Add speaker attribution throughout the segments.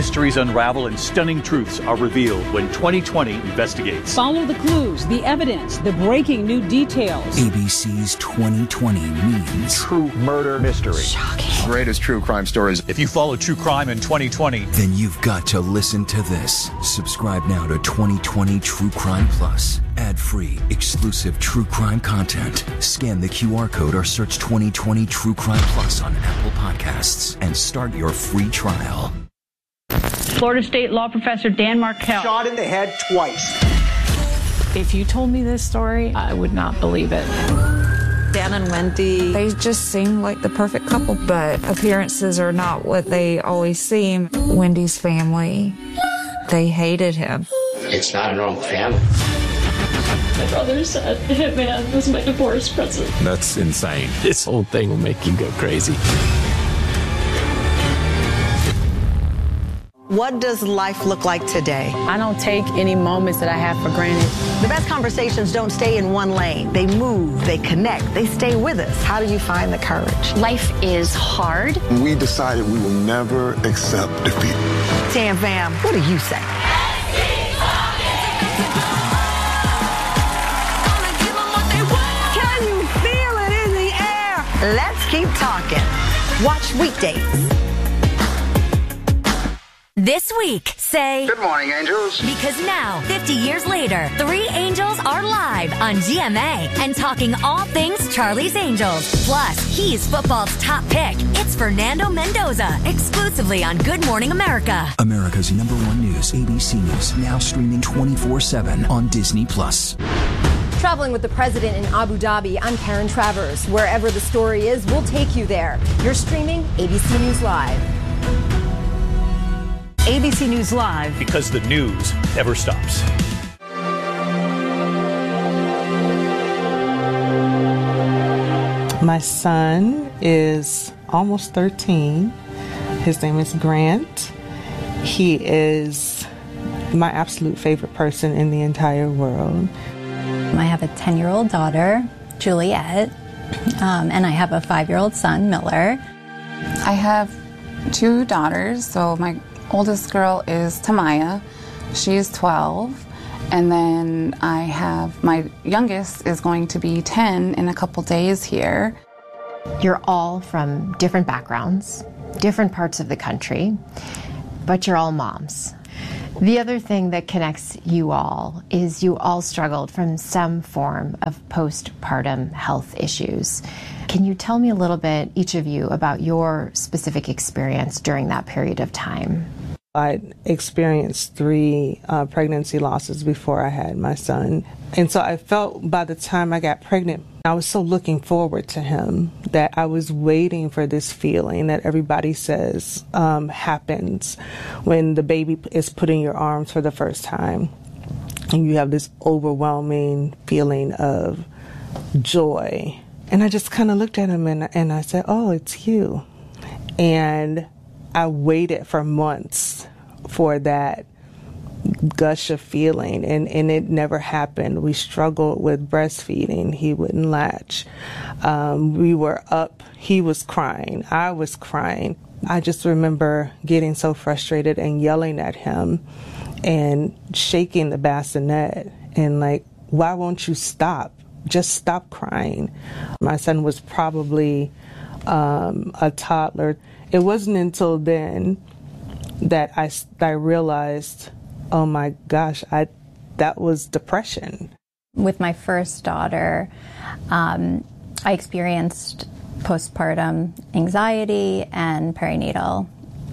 Speaker 1: Mysteries unravel and stunning truths are revealed when 2020 investigates.
Speaker 2: Follow the clues, the evidence, the breaking new details.
Speaker 3: ABC's 2020 means
Speaker 4: true murder mystery.
Speaker 5: Shocking.
Speaker 4: Greatest true crime stories.
Speaker 1: If you follow true crime in 2020,
Speaker 3: then you've got to listen to this. Subscribe now to 2020 True Crime Plus. Ad-free, exclusive true crime content. Scan the QR code or search 2020 True Crime Plus on Apple Podcasts and start your free trial.
Speaker 2: Florida State law professor Dan Markel.
Speaker 6: Shot in the head twice.
Speaker 7: If you told me this story, I would not believe it.
Speaker 8: Dan and Wendy,
Speaker 9: they just seem like the perfect couple, but appearances are not what they always seem. Wendy's family, they hated him.
Speaker 10: It's not a normal family.
Speaker 11: My brother said Hitman was my divorce present.
Speaker 12: That's insane. This whole thing will make you go crazy.
Speaker 13: What does life look like today?
Speaker 7: I don't take any moments that I have for granted.
Speaker 13: The best conversations don't stay in one lane. They move, they connect, they stay with us. How do you find the courage?
Speaker 11: Life is hard.
Speaker 14: We decided we will never accept defeat.
Speaker 13: Tam Fam, what do you say? Can you feel it in the air? Let's keep talking. Watch weekdays.
Speaker 5: This week, say...
Speaker 15: Good morning, angels.
Speaker 5: Because now, 50 years later, 3 angels are live on GMA and talking all things Charlie's Angels. Plus, he's football's top pick. It's Fernando Mendoza, exclusively on Good Morning America.
Speaker 3: America's #1 news, ABC News, now streaming 24/7 on Disney+.
Speaker 16: Traveling with the president in Abu Dhabi, I'm Karen Travers. Wherever the story is, we'll take you there. You're streaming ABC News Live.
Speaker 2: ABC News Live.
Speaker 1: Because the news never stops.
Speaker 17: My son is almost 13. His name is Grant. He is my absolute favorite person in the entire world.
Speaker 18: I have a 10-year-old daughter, Juliet, and I have a 5-year-old son, Miller.
Speaker 19: I have 2 daughters, so my oldest girl is Tamaya. She's 12. And then I have my youngest is going to be 10 in a couple days here.
Speaker 20: You're all from different backgrounds, different parts of the country, but you're all moms. The other thing that connects you all is you all struggled from some form of postpartum health issues. Can you tell me a little bit, each of you, about your specific experience during that period of time?
Speaker 17: I experienced 3 pregnancy losses before I had my son. And so I felt by the time I got pregnant, I was so looking forward to him that I was waiting for this feeling that everybody says happens when the baby is put in your arms for the first time. And you have this overwhelming feeling of joy. And I just kind of looked at him and I said, oh, it's you. And I waited for months for that gush of feeling, and it never happened. We struggled with breastfeeding. He wouldn't latch. We were up. He was crying. I was crying. I just remember getting so frustrated and yelling at him and shaking the bassinet and like, why won't you stop? Just stop crying. My son was probably a toddler. It wasn't until then that I realized, oh my gosh, that was depression.
Speaker 18: With my first daughter, I experienced postpartum anxiety and perinatal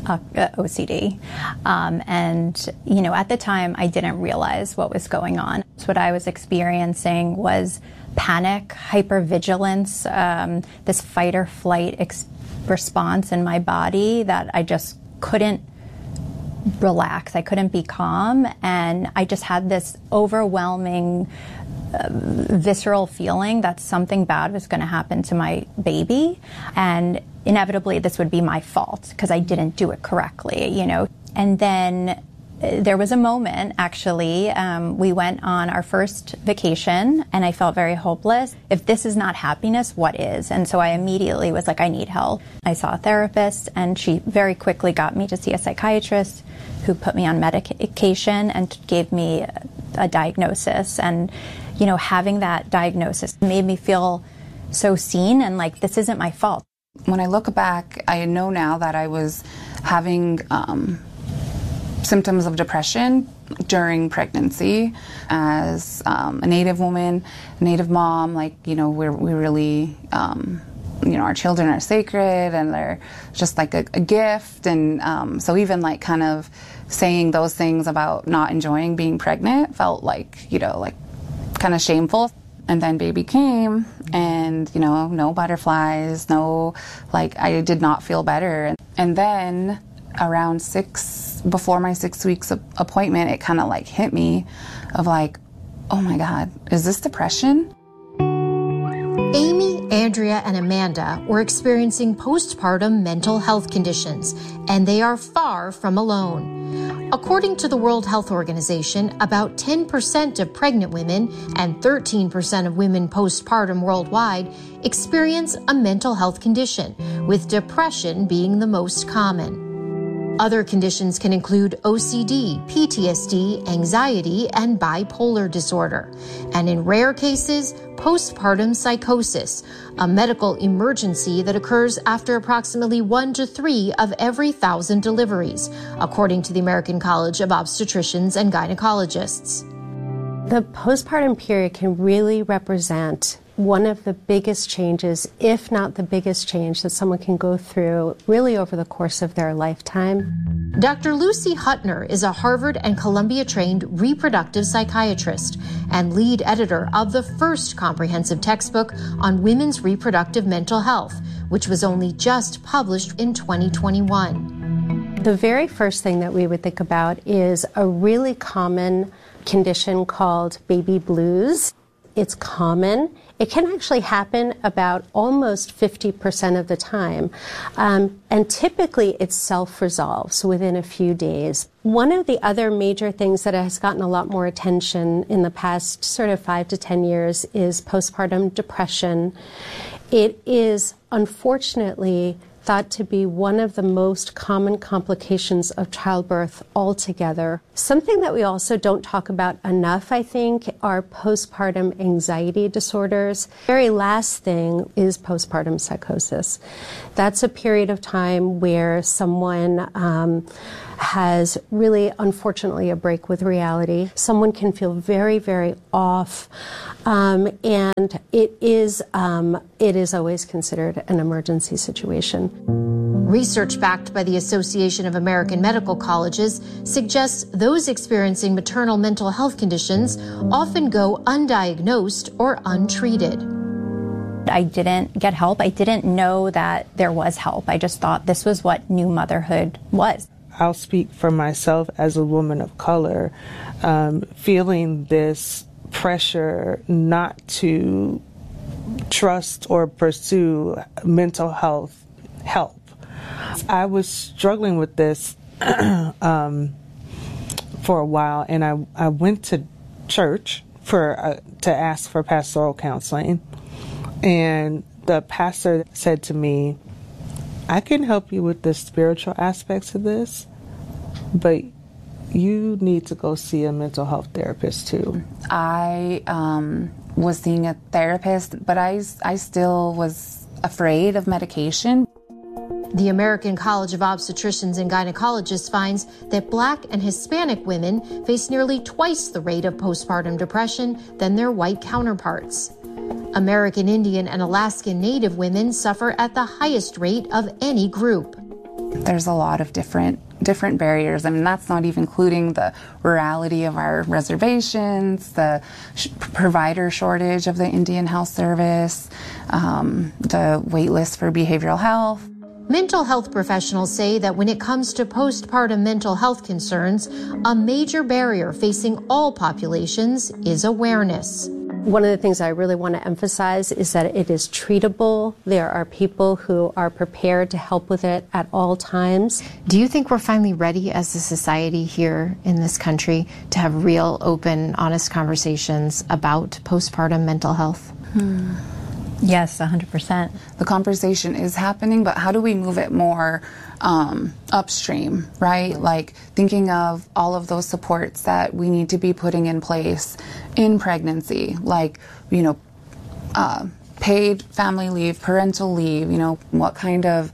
Speaker 18: OCD. And, you know, at the time, I didn't realize what was going on. So what I was experiencing was panic, hypervigilance, this fight or flight response in my body that I just couldn't relax. I couldn't be calm. And I just had this overwhelming, visceral feeling that something bad was going to happen to my baby. And inevitably, this would be my fault because I didn't do it correctly, you know. And then there was a moment, actually, we went on our first vacation and I felt very hopeless. If this is not happiness, what is? And so I immediately was like, I need help. I saw a therapist and she very quickly got me to see a psychiatrist who put me on medication and gave me a diagnosis. And, you know, having that diagnosis made me feel so seen and like this isn't my fault.
Speaker 19: When I look back, I know now that I was having symptoms of depression during pregnancy. As a Native woman, Native mom, like, you know, we really, you know, our children are sacred and they're just like a gift. And so even like kind of saying those things about not enjoying being pregnant felt like, you know, like kind of shameful. And then baby came and, you know, no butterflies, no, like I did not feel better. And then around before my 6 weeks appointment, it kind of like hit me of like, oh my God, is this depression?
Speaker 6: Amy, Andrea, and Amanda were experiencing postpartum mental health conditions, and they are far from alone. According to the World Health Organization, about 10% of pregnant women and 13% of women postpartum worldwide experience a mental health condition, with depression being the most common. Other conditions can include OCD, PTSD, anxiety, and bipolar disorder, and in rare cases, postpartum psychosis, a medical emergency that occurs after approximately 1 to 3 of every 1,000 deliveries, according to the American College of Obstetricians and Gynecologists.
Speaker 15: The postpartum period can really represent one of the biggest changes, if not the biggest change, that someone can go through really over the course of their lifetime.
Speaker 6: Dr. Lucy Huttner is a Harvard and Columbia-trained reproductive psychiatrist and lead editor of the first comprehensive textbook on women's reproductive mental health, which was only just published in 2021.
Speaker 15: The very first thing that we would think about is a really common condition called baby blues. It's common. It can actually happen about almost 50% of the time. And typically it's self-resolves so within a few days. One of the other major things that has gotten a lot more attention in the past sort of 5 to 10 years is postpartum depression. It is unfortunately thought to be one of the most common complications of childbirth altogether. Something that we also don't talk about enough, I think, are postpartum anxiety disorders. Very last thing is postpartum psychosis. That's a period of time where someone has really, unfortunately, a break with reality. Someone can feel very, very off, and it is always considered an emergency situation.
Speaker 6: Research backed by the Association of American Medical Colleges suggests those experiencing maternal mental health conditions often go undiagnosed or untreated.
Speaker 18: I didn't get help. I didn't know that there was help. I just thought this was what new motherhood was.
Speaker 17: I'll speak for myself as a woman of color, feeling this pressure not to trust or pursue mental health help. I was struggling with this for a while, and I went to church to ask for pastoral counseling, and the pastor said to me, I can help you with the spiritual aspects of this, but you need to go see a mental health therapist too.
Speaker 19: I was seeing a therapist, but I still was afraid of medication.
Speaker 6: The American College of Obstetricians and Gynecologists finds that Black and Hispanic women face nearly twice the rate of postpartum depression than their white counterparts. American Indian and Alaskan Native women suffer at the highest rate of any group.
Speaker 19: There's a lot of different barriers. I mean, that's not even including the rurality of our reservations, the provider shortage of the Indian Health Service, the wait list for behavioral health.
Speaker 6: Mental health professionals say that when it comes to postpartum mental health concerns, a major barrier facing all populations is awareness.
Speaker 15: One of the things I really want to emphasize is that it is treatable. There are people who are prepared to help with it at all times.
Speaker 20: Do you think we're finally ready as a society here in this country to have real, open, honest conversations about postpartum mental health?
Speaker 18: Yes, 100%.
Speaker 19: The conversation is happening, but how do we move it more upstream, right? Like thinking of all of those supports that we need to be putting in place in pregnancy, like, paid family leave, parental leave, what kind of,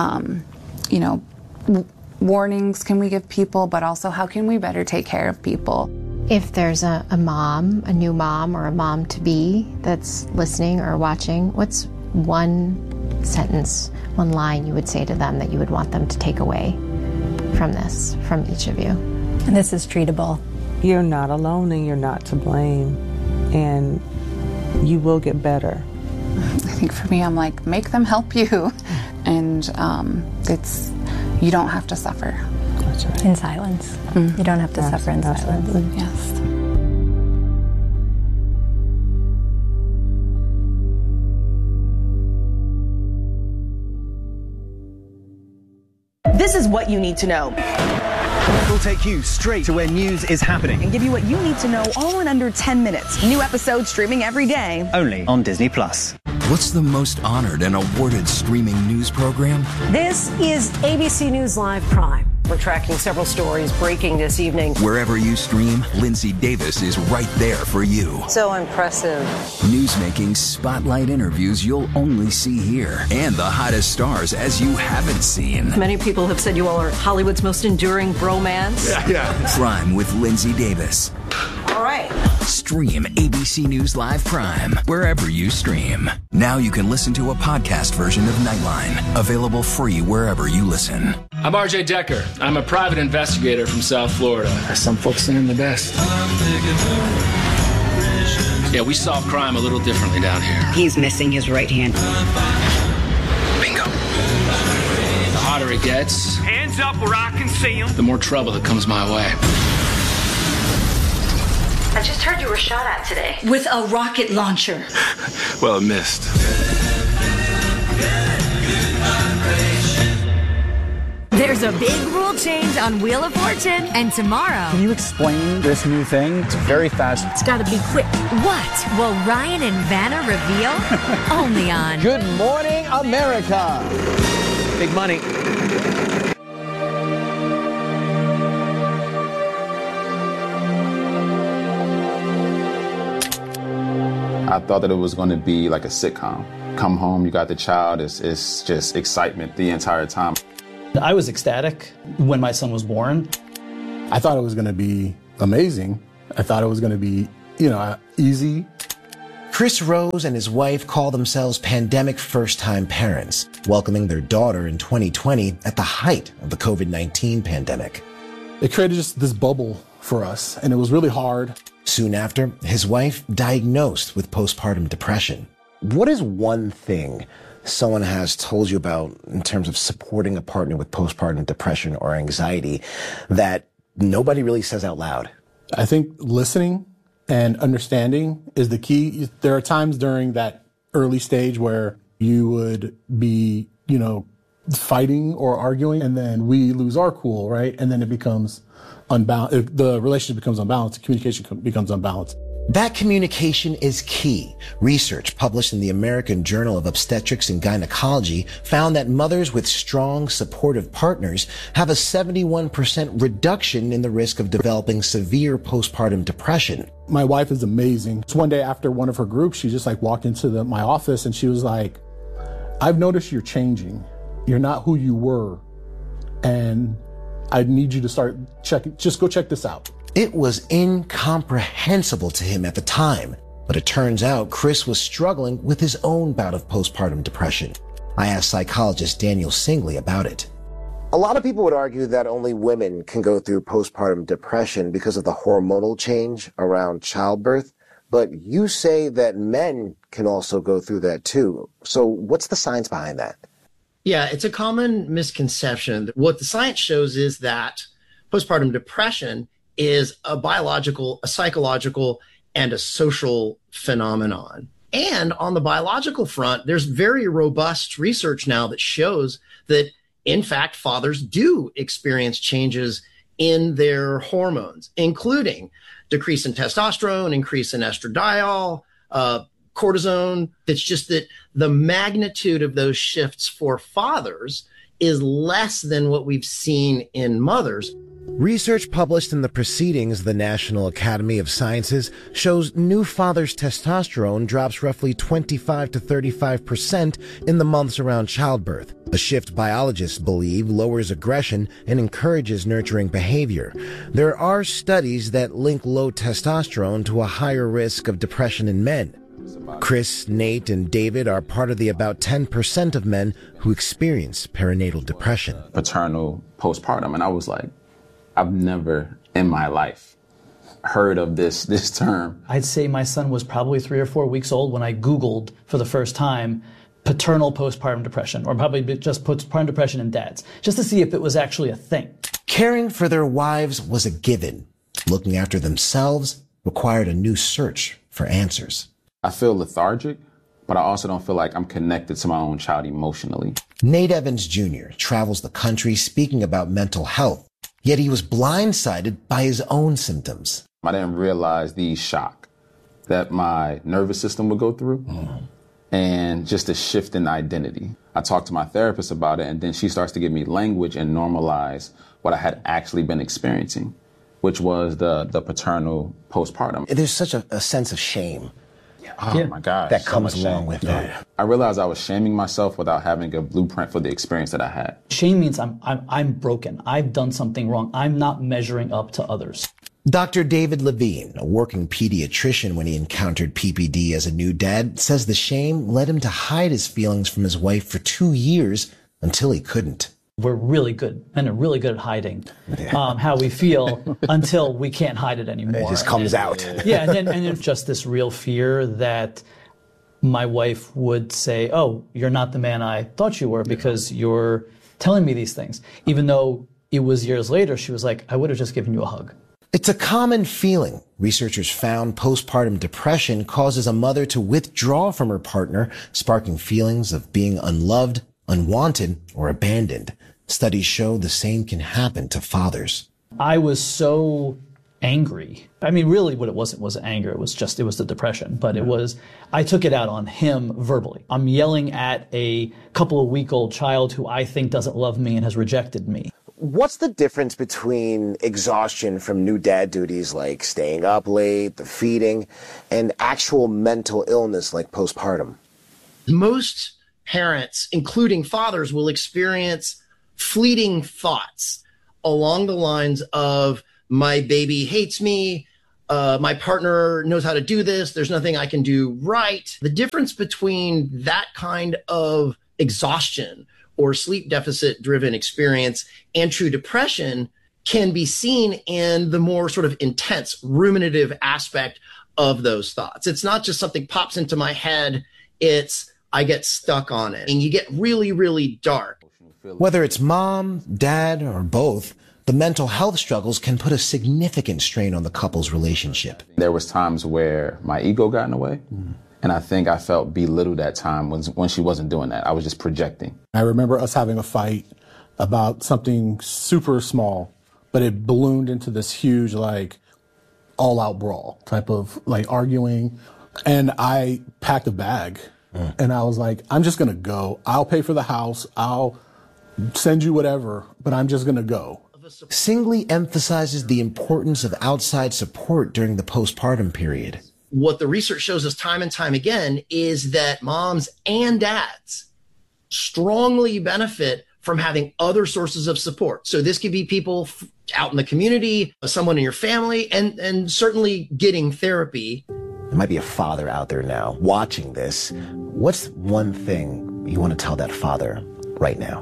Speaker 19: warnings can we give people, but also how can we better take care of people?
Speaker 20: If there's a mom, a new mom or a mom-to-be that's listening or watching, what's one sentence, one line you would say to them that you would want them to take away from this, from each of you?
Speaker 18: And this is treatable.
Speaker 17: You're not alone and you're not to blame, and you will get better.
Speaker 19: I think for me, I'm like, make them help you, and you don't have to suffer.
Speaker 17: That's right.
Speaker 18: In silence. You don't have to suffer in silence.
Speaker 19: Yes.
Speaker 21: This is what you need to know.
Speaker 22: We'll take you straight to where news is happening
Speaker 21: and give you what you need to know all in under 10 minutes. New episodes streaming every day.
Speaker 22: Only on Disney+.
Speaker 3: What's the most honored and awarded streaming news program?
Speaker 23: This is ABC News Live Prime. We're tracking several stories breaking this evening.
Speaker 3: Wherever you stream, Lindsay Davis is right there for you.
Speaker 8: So impressive.
Speaker 3: Newsmaking spotlight interviews you'll only see here, and the hottest stars as you haven't seen.
Speaker 23: Many people have said you all are Hollywood's most enduring bromance.
Speaker 3: Yeah. Crime with Lindsay Davis.
Speaker 23: All right.
Speaker 3: Stream ABC News Live Prime wherever you stream. Now you can listen to a podcast version of Nightline, available free wherever you listen.
Speaker 24: I'm RJ Decker. I'm a private investigator from South Florida.
Speaker 12: Some folks say I'm the best.
Speaker 24: Yeah, we solve crime a little differently down here.
Speaker 8: He's missing his right hand.
Speaker 24: Bingo. The hotter it gets,
Speaker 25: hands up where I can see him,
Speaker 24: the more trouble that comes my way.
Speaker 26: I just heard you were shot at today.
Speaker 23: With a rocket launcher.
Speaker 12: Well, it missed.
Speaker 5: There's a big rule change on Wheel of Fortune, and tomorrow...
Speaker 27: Can you explain this new thing? It's very fast.
Speaker 23: It's got to be quick.
Speaker 5: What will Ryan and Vanna reveal? Only on...
Speaker 28: Good Morning America. Big money.
Speaker 29: I thought that it was going to be like a sitcom. Come home, you got the child, it's just excitement the entire time.
Speaker 30: I was ecstatic when my son was born.
Speaker 31: I thought it was going to be amazing. I thought it was going to be, easy.
Speaker 32: Chris Rose and his wife call themselves pandemic first-time parents, welcoming their daughter in 2020 at the height of the COVID-19 pandemic.
Speaker 31: It created just this bubble for us, and it was really hard.
Speaker 32: Soon after, his wife diagnosed with postpartum depression. What is one thing someone has told you about in terms of supporting a partner with postpartum depression or anxiety that nobody really says out loud?
Speaker 31: I think listening and understanding is the key. There are times during that early stage where you would be, fighting or arguing, and then we lose our cool, right? And then it becomes unbalanced. The relationship becomes unbalanced. The communication becomes unbalanced.
Speaker 32: That communication is key. Research published in the American Journal of Obstetrics and Gynecology found that mothers with strong, supportive partners have a 71% reduction in the risk of developing severe postpartum depression.
Speaker 31: My wife is amazing. So one day after one of her groups, she just walked into my office and she was like, I've noticed you're changing. You're not who you were. And I need you to start checking. Just go check this out.
Speaker 32: It was incomprehensible to him at the time, but it turns out Chris was struggling with his own bout of postpartum depression. I asked psychologist Daniel Singley about it. A lot of people would argue that only women can go through postpartum depression because of the hormonal change around childbirth, but you say that men can also go through that too. So what's the science behind that?
Speaker 33: Yeah, it's a common misconception. What the science shows is that postpartum depression is a biological, a psychological, and a social phenomenon. And on the biological front, there's very robust research now that shows that, in fact, fathers do experience changes in their hormones, including decrease in testosterone, increase in estradiol, cortisone. It's just that the magnitude of those shifts for fathers is less than what we've seen in mothers.
Speaker 32: Research published in the Proceedings of the National Academy of Sciences shows new fathers' testosterone drops roughly 25 to 35% in the months around childbirth, a shift biologists believe lowers aggression and encourages nurturing behavior. There are studies that link low testosterone to a higher risk of depression in men. Chris, Nate, and David are part of the about 10% of men who experience perinatal depression.
Speaker 29: Paternal postpartum, and I was like, I've never in my life heard of this term.
Speaker 30: I'd say my son was probably 3 or 4 weeks old when I Googled for the first time paternal postpartum depression, or probably just postpartum depression in dads, just to see if it was actually a thing.
Speaker 32: Caring for their wives was a given. Looking after themselves required a new search for answers.
Speaker 29: I feel lethargic, but I also don't feel like I'm connected to my own child emotionally.
Speaker 32: Nate Evans Jr. travels the country speaking about mental health. Yet he was blindsided by his own symptoms.
Speaker 29: I didn't realize the shock that my nervous system would go through and just a shift in identity. I talked to my therapist about it, and then she starts to give me language and normalize what I had actually been experiencing, which was the paternal postpartum.
Speaker 32: There's such a sense of shame.
Speaker 29: Oh my God.
Speaker 32: That comes along with it.
Speaker 29: I realized I was shaming myself without having a blueprint for the experience that I had.
Speaker 30: Shame means I'm broken. I've done something wrong. I'm not measuring up to others.
Speaker 32: Dr. David Levine, a working pediatrician when he encountered PPD as a new dad, says the shame led him to hide his feelings from his wife for 2 years until he couldn't.
Speaker 30: We're really good, and are really good at hiding how we feel until we can't hide it anymore.
Speaker 32: It just comes out.
Speaker 30: Yeah, and then just this real fear that my wife would say, oh, you're not the man I thought you were because you're telling me these things. Even though it was years later, she was like, I would have just given you a hug.
Speaker 32: It's a common feeling. Researchers found postpartum depression causes a mother to withdraw from her partner, sparking feelings of being unloved, unwanted, or abandoned. Studies show the same can happen to fathers.
Speaker 30: I was so angry. I mean, really what it wasn't anger. It was the depression. But I took it out on him verbally. I'm yelling at a couple of week-old child who I think doesn't love me and has rejected me.
Speaker 32: What's the difference between exhaustion from new dad duties like staying up late, the feeding, and actual mental illness like postpartum?
Speaker 33: Most parents, including fathers, will experience fleeting thoughts along the lines of, my baby hates me, my partner knows how to do this, there's nothing I can do right. The difference between that kind of exhaustion or sleep deficit driven experience and true depression can be seen in the more sort of intense ruminative aspect of those thoughts. It's not just something pops into my head, it's I get stuck on it. And you get really, really dark.
Speaker 32: Whether it's mom, dad, or both, the mental health struggles can put a significant strain on the couple's relationship.
Speaker 29: There was times where my ego got in the way, and I think I felt belittled at times when she wasn't doing that. I was just projecting.
Speaker 31: I remember us having a fight about something super small, but it ballooned into this huge, like, all-out brawl type of, like, arguing. And I packed a bag, and I was like, I'm just going to go. I'll pay for the house. I'll send you whatever, but I'm just going to go.
Speaker 32: Singley emphasizes the importance of outside support during the postpartum period.
Speaker 33: What the research shows us time and time again is that moms and dads strongly benefit from having other sources of support. So this could be people out in the community, someone in your family, and certainly getting therapy.
Speaker 32: There might be a father out there now watching this. What's one thing you want to tell that father right now?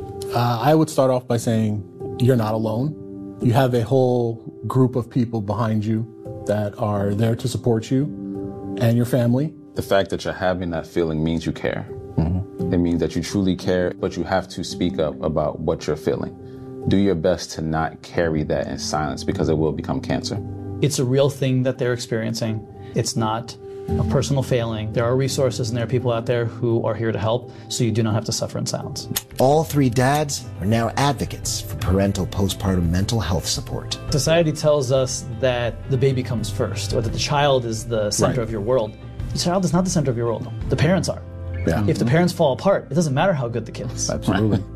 Speaker 31: I would start off by saying you're not alone. You have a whole group of people behind you that are there to support you and your family.
Speaker 29: The fact that you're having that feeling means you care. It means that you truly care, but you have to speak up about what you're feeling. Do your best to not carry that in silence because it will become cancer.
Speaker 30: It's a real thing that they're experiencing. It's not a personal failing. There are resources and there are people out there who are here to help, so you do not have to suffer in silence.
Speaker 32: All three dads are now advocates for parental postpartum mental health support.
Speaker 30: Society tells us that the baby comes first, or that the child is the center of your world. The child is not the center of your world. The parents are.
Speaker 31: Yeah.
Speaker 30: If the parents fall apart, it doesn't matter how good the kid is.
Speaker 31: Absolutely.